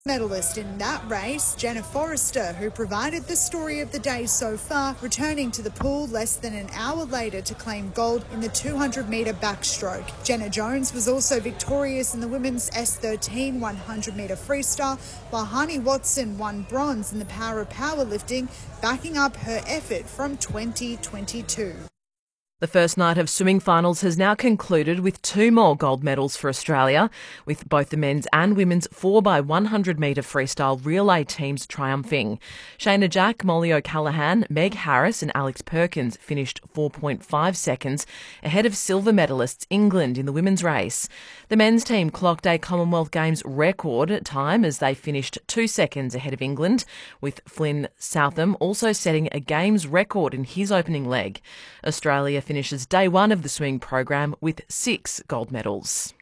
Medalist in that race, Jenna Forrester, who provided the story of the day so far, returning to the pool less than an hour later to claim gold in the 200-metre backstroke. Jenna Jones was also victorious in the women's S13 100-metre freestyle, while Hani Watson won bronze in the power of powerlifting, backing up her effort from 2022. The first night of swimming finals has now concluded with 2 more gold medals for Australia, with both the men's and women's 4x100-metre freestyle relay teams triumphing. Shayna Jack, Molly O'Callaghan, Meg Harris and Alex Perkins finished 4.5 seconds ahead of silver medalists England in the women's race. The men's team clocked a Commonwealth Games record time as they finished 2 seconds ahead of England, with Flynn Southam also setting a Games record in his opening leg. Australia finishes day one of the swimming program with 6 gold medals.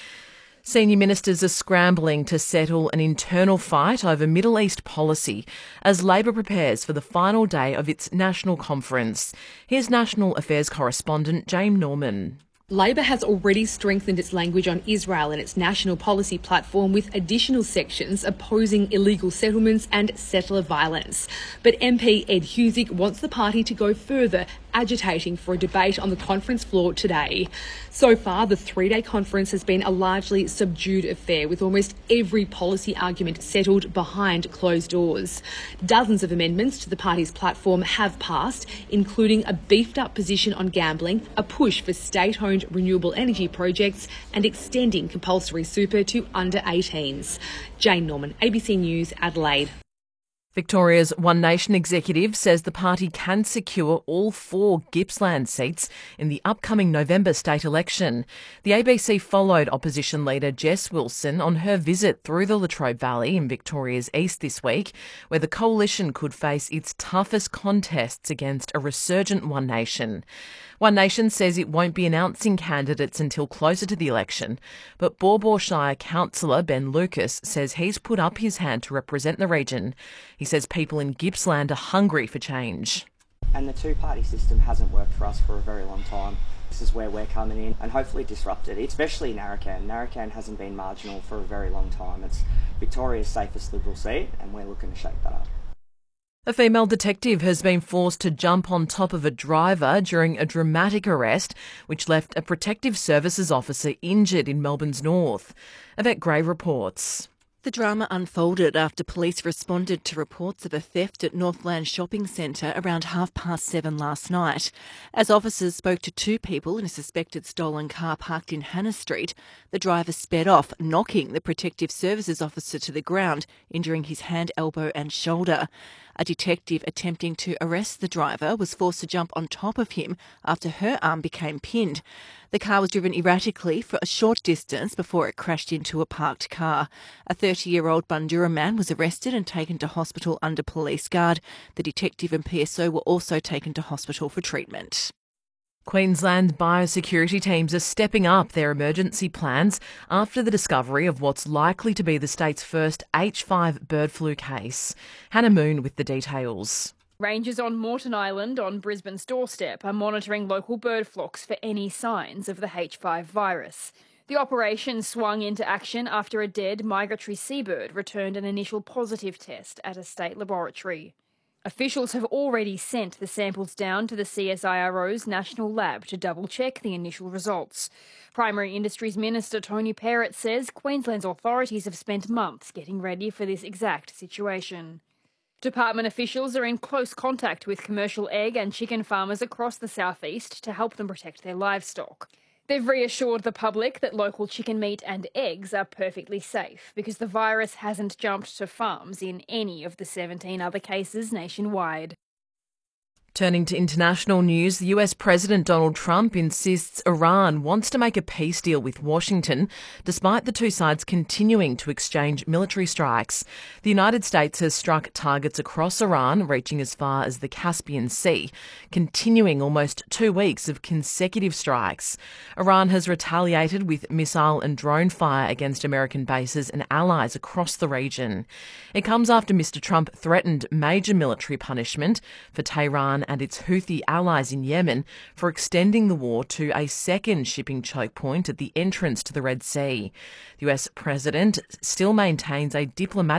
Senior ministers are scrambling to settle an internal fight over Middle East policy as Labor prepares for the final day of its national conference. Here's National Affairs correspondent Jane Norman. Labor has already strengthened its language on Israel in its national policy platform with additional sections opposing illegal settlements and settler violence. But MP Ed Husic wants the party to go further, agitating for a debate on the conference floor today. So far, the 3-day conference has been a largely subdued affair, with almost every policy argument settled behind closed doors. Dozens of amendments to the party's platform have passed, including a beefed-up position on gambling, a push for state-owned renewable energy projects and extending compulsory super to under 18s. Jane Norman, ABC News, Adelaide. Victoria's One Nation executive says the party can secure all 4 Gippsland seats in the upcoming November state election. The ABC followed opposition leader Jess Wilson on her visit through the Latrobe Valley in Victoria's east this week, where the coalition could face its toughest contests against a resurgent One Nation. One Nation says it won't be announcing candidates until closer to the election, but Baw Baw Shire councillor Ben Lucas says he's put up his hand to represent the region. He says people in Gippsland are hungry for change. And the 2-party system hasn't worked for us for a very long time. This is where we're coming in and hopefully disrupt it, especially Narrabeen. Narrabeen hasn't been marginal for a very long time. It's Victoria's safest Liberal seat and we're looking to shake that up. A female detective has been forced to jump on top of a driver during a dramatic arrest, which left a protective services officer injured in Melbourne's north. Yvette Gray reports. The drama unfolded after police responded to reports of a theft at Northland Shopping Centre around 7:30 last night. As officers spoke to 2 people in a suspected stolen car parked in Hannah Street, the driver sped off, knocking the Protective Services officer to the ground, injuring his hand, elbow and shoulder. A detective attempting to arrest the driver was forced to jump on top of him after her arm became pinned. The car was driven erratically for a short distance before it crashed into a parked car. A 30-year-old Bundoora man was arrested and taken to hospital under police guard. The detective and PSO were also taken to hospital for treatment. Queensland biosecurity teams are stepping up their emergency plans after the discovery of what's likely to be the state's first H5 bird flu case. Hannah Moon with the details. Rangers on Moreton Island on Brisbane's doorstep are monitoring local bird flocks for any signs of the H5 virus. The operation swung into action after a dead migratory seabird returned an initial positive test at a state laboratory. Officials have already sent the samples down to the CSIRO's national lab to double-check the initial results. Primary Industries Minister Tony Perrott says Queensland's authorities have spent months getting ready for this exact situation. Department officials are in close contact with commercial egg and chicken farmers across the southeast to help them protect their livestock. They've reassured the public that local chicken meat and eggs are perfectly safe because the virus hasn't jumped to farms in any of the 17 other cases nationwide. Turning to international news, the US President Donald Trump insists Iran wants to make a peace deal with Washington, despite the 2 sides continuing to exchange military strikes. The United States has struck targets across Iran, reaching as far as the Caspian Sea, continuing almost 2 weeks of consecutive strikes. Iran has retaliated with missile and drone fire against American bases and allies across the region. It comes after Mr. Trump threatened major military punishment for Tehran and its Houthi allies in Yemen for extending the war to a second shipping choke point at the entrance to the Red Sea. The US president still maintains a diplomatic